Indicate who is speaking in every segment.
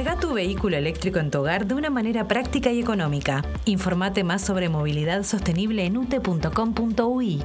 Speaker 1: Carga tu vehículo eléctrico en tu hogar de una manera práctica y económica. Informate más sobre movilidad sostenible en ute.com.uy.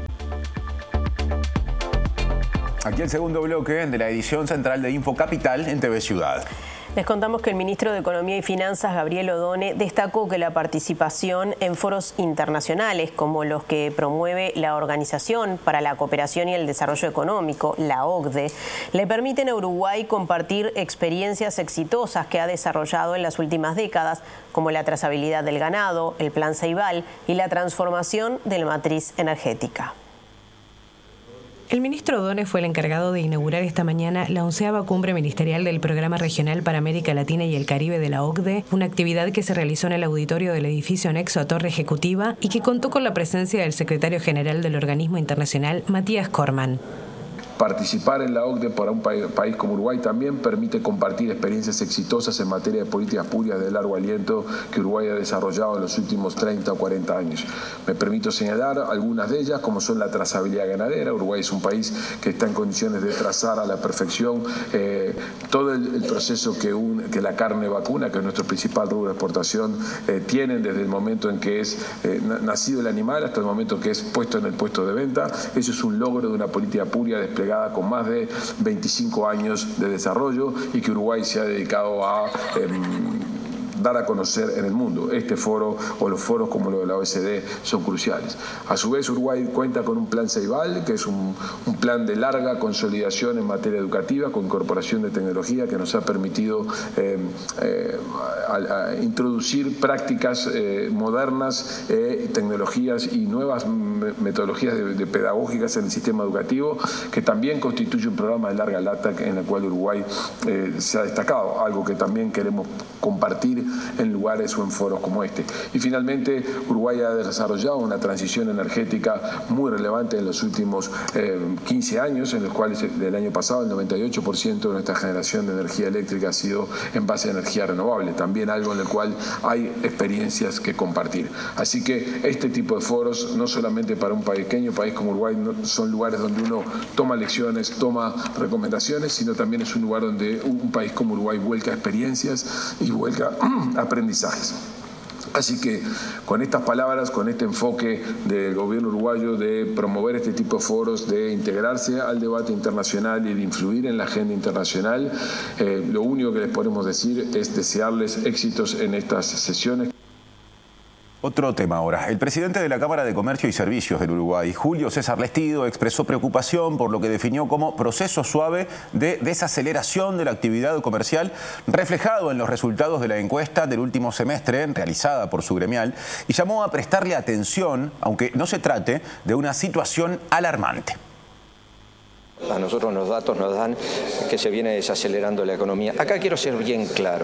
Speaker 2: Aquí el segundo bloque de la edición central de Info Capital en TV Ciudad.
Speaker 3: Les contamos que el ministro de Economía y Finanzas, Gabriel Odone, destacó que la participación en foros internacionales como los que promueve la Organización para la Cooperación y el Desarrollo Económico, la OCDE, le permiten a Uruguay compartir experiencias exitosas que ha desarrollado en las últimas décadas, como la trazabilidad del ganado, el Plan Ceibal y la transformación de la matriz energética.
Speaker 1: El ministro Odone fue el encargado de inaugurar esta mañana la 11ª cumbre ministerial del Programa Regional para América Latina y el Caribe de la OCDE, una actividad que se realizó en el auditorio del edificio anexo a Torre Ejecutiva y que contó con la presencia del secretario general del organismo internacional, Matías Corman.
Speaker 4: Participar en la OCDE para un país como Uruguay también permite compartir experiencias exitosas en materia de políticas públicas de largo aliento que Uruguay ha desarrollado en los últimos 30 o 40 años. Me permito señalar algunas de ellas, como son la trazabilidad ganadera. Uruguay es un país que está en condiciones de trazar a la perfección todo el proceso que la carne vacuna, que es nuestro principal rubro de exportación, tienen desde el momento en que es nacido el animal hasta el momento que es puesto en el puesto de venta. Eso es un logro de una política pública desplegada con más de 25 años de desarrollo y que Uruguay se ha dedicado a dar a conocer en el mundo. Este foro o los foros como lo de la OECD son cruciales. A su vez, Uruguay cuenta con un plan Ceibal, que es un plan de larga consolidación en materia educativa, con incorporación de tecnología que nos ha permitido introducir prácticas modernas, tecnologías y nuevas metodologías de pedagógicas en el sistema educativo, que también constituye un programa de larga data en el cual Uruguay se ha destacado, algo que también queremos compartir en lugares o en foros como este. Y finalmente, Uruguay ha desarrollado una transición energética muy relevante en los últimos 15 años, en los cuales del año pasado el 98% de nuestra generación de energía eléctrica ha sido en base a energía renovable, también algo en el cual hay experiencias que compartir. Así que este tipo de foros, no solamente para un pequeño país como Uruguay, son lugares donde uno toma lecciones, toma recomendaciones, sino también es un lugar donde un país como Uruguay vuelca experiencias y vuelca aprendizajes. Así que con estas palabras, con este enfoque del gobierno uruguayo de promover este tipo de foros, de integrarse al debate internacional y de influir en la agenda internacional, lo único que les podemos decir es desearles éxitos en estas sesiones.
Speaker 2: Otro tema ahora. El presidente de la Cámara de Comercio y Servicios del Uruguay, Julio César Lestido, expresó preocupación por lo que definió como proceso suave de desaceleración de la actividad comercial, reflejado en los resultados de la encuesta del último semestre realizada por su gremial, y llamó a prestarle atención, aunque no se trate de una situación alarmante.
Speaker 5: A nosotros los datos nos dan que se viene desacelerando la economía. Acá quiero ser bien claro.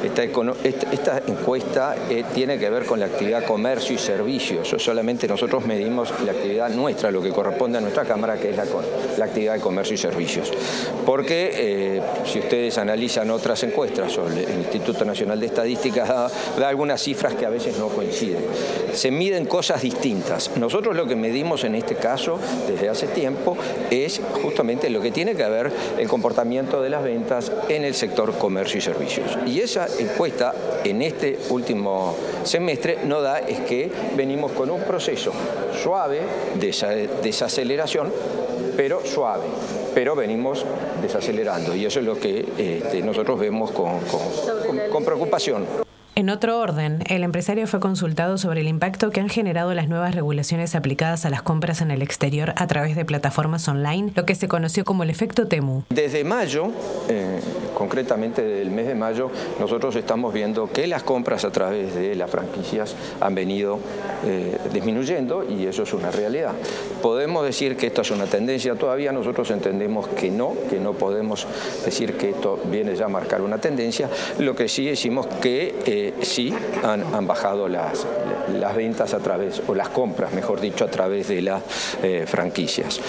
Speaker 5: Esta encuesta tiene que ver con la actividad comercio y servicios. Solamente nosotros medimos la actividad nuestra, lo que corresponde a nuestra Cámara, que es la actividad de comercio y servicios. Porque si ustedes analizan otras encuestas, o el Instituto Nacional de Estadísticas da algunas cifras que a veces no coinciden. Se miden cosas distintas. Nosotros lo que medimos en este caso, desde hace tiempo, es justamente lo que tiene que ver el comportamiento de las ventas en el sector comercio y servicios. Y esa encuesta en este último semestre nos da es que venimos con un proceso suave de desaceleración, pero suave, pero venimos desacelerando y eso es lo que nosotros vemos con preocupación.
Speaker 1: En otro orden, el empresario fue consultado sobre el impacto que han generado las nuevas regulaciones aplicadas a las compras en el exterior a través de plataformas online, lo que se conoció como el efecto Temu.
Speaker 5: Desde mayo, concretamente del mes de mayo, nosotros estamos viendo que las compras a través de las franquicias han venido disminuyendo y eso es una realidad. Podemos decir que esto es una tendencia todavía, nosotros entendemos que no podemos decir que esto viene ya a marcar una tendencia, lo que sí decimos que sí han bajado las ventas a través, o las compras, mejor dicho, a través de las franquicias.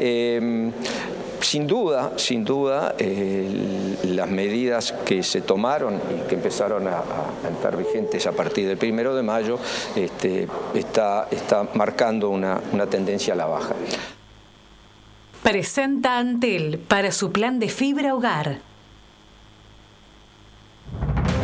Speaker 5: Sin duda, las medidas que se tomaron y que empezaron a estar vigentes a partir del 1 de mayo está marcando una tendencia a la baja.
Speaker 1: Presenta Antel para su plan de fibra hogar.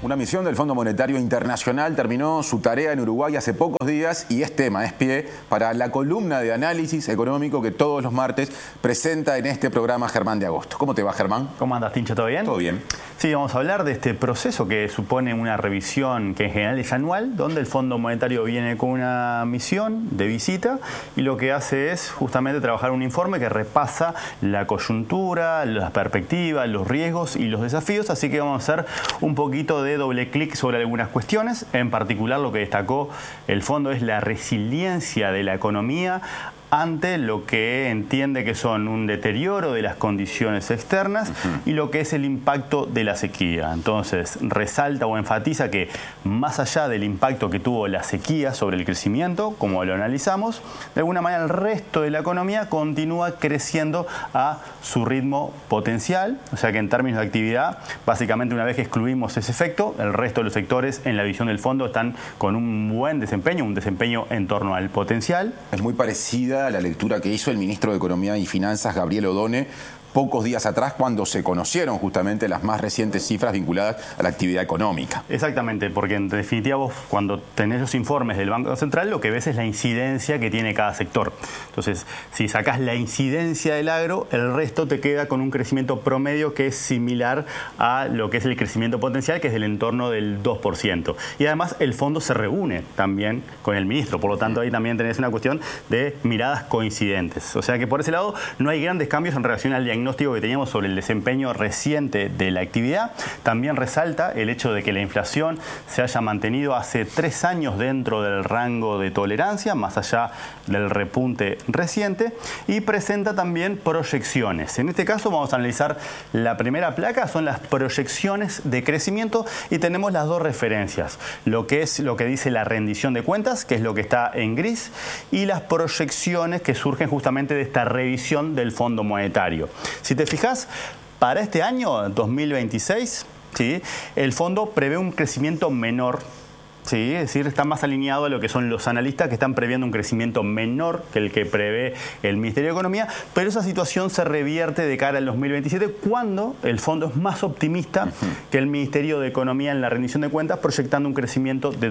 Speaker 2: Una misión del Fondo Monetario Internacional terminó su tarea en Uruguay hace pocos días y es pie para la columna de análisis económico que todos los martes presenta en este programa Germán de Agosto. ¿Cómo te va, Germán?
Speaker 6: ¿Cómo andas, Tincho? ¿Todo bien?
Speaker 2: Todo bien.
Speaker 6: Sí, vamos a hablar de este proceso que supone una revisión que en general es anual, donde el Fondo Monetario viene con una misión de visita y lo que hace es justamente trabajar un informe que repasa la coyuntura, las perspectivas, los riesgos y los desafíos, así que vamos a hacer un poquito de doble clic sobre algunas cuestiones. En particular, lo que destacó el fondo es la resiliencia de la economía ante lo que entiende que son un deterioro de las condiciones externas y lo que es el impacto de la sequía. Entonces, resalta o enfatiza que más allá del impacto que tuvo la sequía sobre el crecimiento, como lo analizamos, de alguna manera el resto de la economía continúa creciendo a su ritmo potencial, o sea que en términos de actividad, básicamente una vez que excluimos ese efecto, el resto de los sectores en la visión del fondo están con un buen desempeño, un desempeño en torno al potencial.
Speaker 2: Es muy parecida a la lectura que hizo el ministro de Economía y Finanzas, Gabriel Odone, pocos días atrás cuando se conocieron justamente las más recientes cifras vinculadas a la actividad económica.
Speaker 6: Exactamente, porque en definitiva vos cuando tenés los informes del Banco Central lo que ves es la incidencia que tiene cada sector. Entonces, si sacás la incidencia del agro, el resto te queda con un crecimiento promedio que es similar a lo que es el crecimiento potencial, que es del entorno del 2%. Y además el fondo se reúne también con el ministro, por lo tanto ahí también tenés una cuestión de miradas coincidentes. O sea que por ese lado no hay grandes cambios en relación al diagnóstico que teníamos sobre el desempeño reciente de la actividad. También resalta el hecho de que la inflación se haya mantenido hace 3 años dentro del rango de tolerancia, más allá del repunte reciente, y presenta también proyecciones. En este caso vamos a analizar la primera placa, son las proyecciones de crecimiento y tenemos las dos referencias, lo que es lo que dice la rendición de cuentas, que es lo que está en gris, y las proyecciones que surgen justamente de esta revisión del Fondo Monetario. Si te fijas, para este año 2026, ¿sí?, el fondo prevé un crecimiento menor. Sí, es decir, está más alineado a lo que son los analistas que están previendo un crecimiento menor que el que prevé el Ministerio de Economía, pero esa situación se revierte de cara al 2027 cuando el fondo es más optimista que el Ministerio de Economía en la rendición de cuentas, proyectando un crecimiento de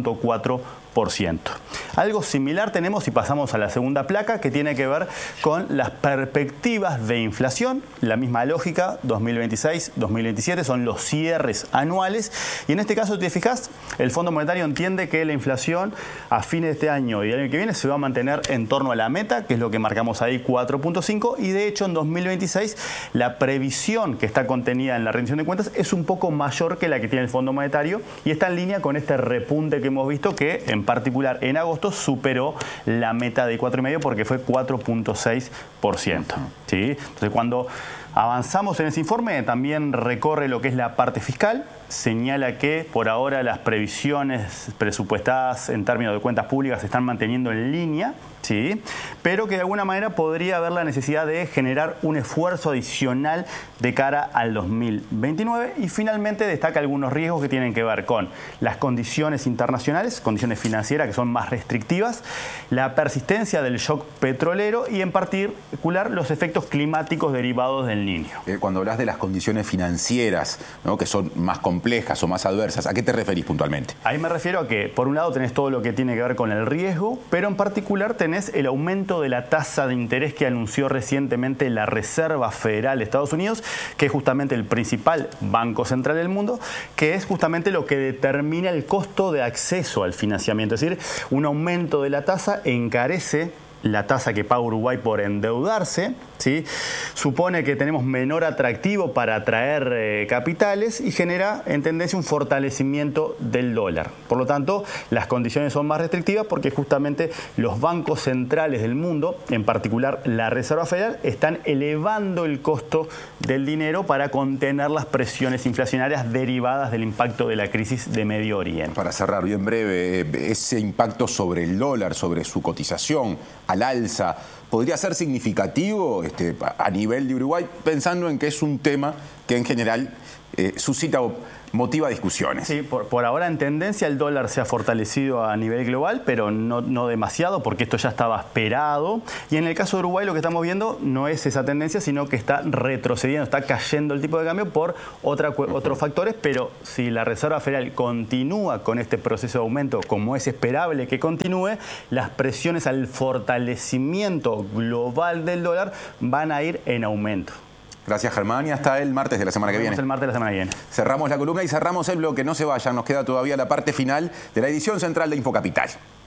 Speaker 6: 2.4%. Algo similar tenemos si pasamos a la segunda placa, que tiene que ver con las perspectivas de inflación. La misma lógica, 2026-2027 son los cierres anuales y en este caso, si te fijas, el Fondo Monetario entiende que la inflación a fines de este año y el año que viene se va a mantener en torno a la meta, que es lo que marcamos ahí, 4.5, y de hecho en 2026 la previsión que está contenida en la rendición de cuentas es un poco mayor que la que tiene el Fondo Monetario y está en línea con este repunte que hemos visto, que en particular en agosto superó la meta de 4,5 porque fue 4.6%. ¿Sí? Entonces cuando avanzamos en ese informe, también recorre lo que es la parte fiscal, señala que por ahora las previsiones presupuestadas en términos de cuentas públicas se están manteniendo en línea, ¿sí?, pero que de alguna manera podría haber la necesidad de generar un esfuerzo adicional de cara al 2029 y finalmente destaca algunos riesgos que tienen que ver con las condiciones internacionales, condiciones financieras que son más restrictivas, la persistencia del shock petrolero y en particular los efectos climáticos derivados del Niño.
Speaker 2: Cuando hablas de las condiciones financieras, ¿no?, que son más complejas o más adversas, ¿a qué te referís puntualmente?
Speaker 6: Ahí me refiero a que por un lado tenés todo lo que tiene que ver con el riesgo, pero en particular tenés el aumento de la tasa de interés que anunció recientemente la Reserva Federal de Estados Unidos, que es justamente el principal banco central del mundo, que es justamente lo que determina el costo de acceso al financiamiento. Es decir, un aumento de la tasa encarece la tasa que paga Uruguay por endeudarse, ¿sí?, supone que tenemos menor atractivo para atraer capitales y genera en tendencia un fortalecimiento del dólar. Por lo tanto, las condiciones son más restrictivas porque justamente los bancos centrales del mundo, en particular la Reserva Federal, están elevando el costo del dinero para contener las presiones inflacionarias derivadas del impacto de la crisis de Medio Oriente.
Speaker 2: Para cerrar bien breve, ese impacto sobre el dólar, sobre su cotización al alza, ¿podría ser significativo a nivel de Uruguay, pensando en que es un tema que en general suscita o motiva discusiones.
Speaker 6: Sí, por ahora en tendencia el dólar se ha fortalecido a nivel global, pero no demasiado, porque esto ya estaba esperado. Y en el caso de Uruguay lo que estamos viendo no es esa tendencia, sino que está retrocediendo, está cayendo el tipo de cambio por otros factores, pero si la Reserva Federal continúa con este proceso de aumento, como es esperable que continúe, las presiones al fortalecimiento global del dólar van a ir en aumento.
Speaker 2: Gracias, Germán, y hasta el martes de la semana que viene.
Speaker 6: El martes de la semana que viene.
Speaker 2: Cerramos la columna y cerramos el bloque. No se vayan, nos queda todavía la parte final de la edición central de Infocapital.